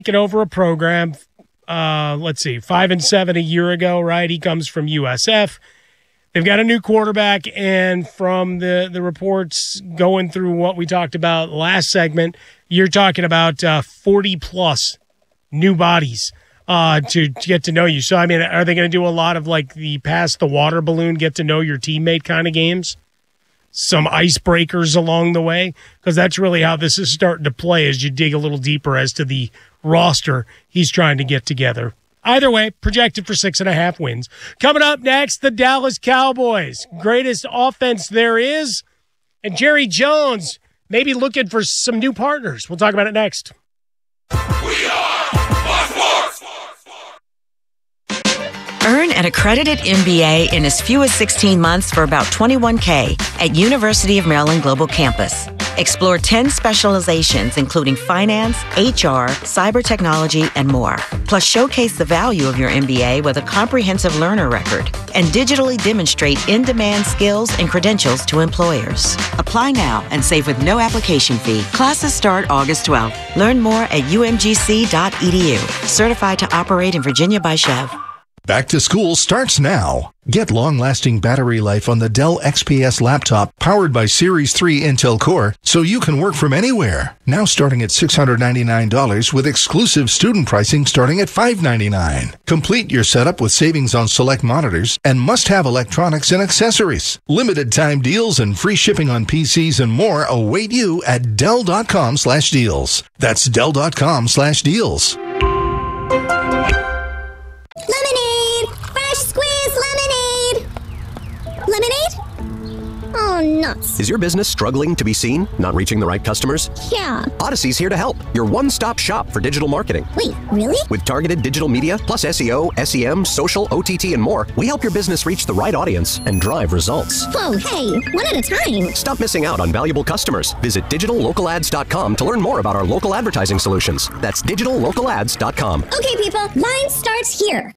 taking over a program, 5-7 a year ago, right? He comes from USF. They've got a new quarterback, and from the reports going through what we talked about last segment, you're talking about 40-plus new bodies to get to know you. So, I mean, are they going to do a lot of, like, the pass the water balloon, get to know your teammate kind of games? Some icebreakers along the way? Because that's really how this is starting to play as you dig a little deeper as to the roster he's trying to get together. Either way, projected for 6.5 wins. Coming up next, the Dallas Cowboys. Greatest offense there is. And Jerry Jones maybe looking for some new partners. We'll talk about it next. We are Fox Sports. Earn an accredited MBA in as few as 16 months for about $21K at University of Maryland Global Campus. Explore 10 specializations, including finance, HR, cyber technology, and more. Plus, showcase the value of your MBA with a comprehensive learner record and digitally demonstrate in-demand skills and credentials to employers. Apply now and save with no application fee. Classes start August 12th. Learn more at umgc.edu. Certified to operate in Virginia by Chev. Back to school starts now. Get long-lasting battery life on the Dell XPS laptop powered by Series 3 Intel Core so you can work from anywhere. Now starting at $699 with exclusive student pricing starting at $599. Complete your setup with savings on select monitors and must-have electronics and accessories. Limited time deals and free shipping on PCs and more await you at Dell.com/deals. That's Dell.com/deals. Lemonade! Fresh squeezed lemonade! Lemonade? Oh, nuts. Is your business struggling to be seen? Not reaching the right customers? Yeah. Odyssey's here to help. Your one-stop shop for digital marketing. Wait, really? With targeted digital media, plus SEO, SEM, social, OTT, and more, we help your business reach the right audience and drive results. Whoa, hey, one at a time. Stop missing out on valuable customers. Visit digitallocalads.com to learn more about our local advertising solutions. That's digitallocalads.com. Okay, people, line starts here.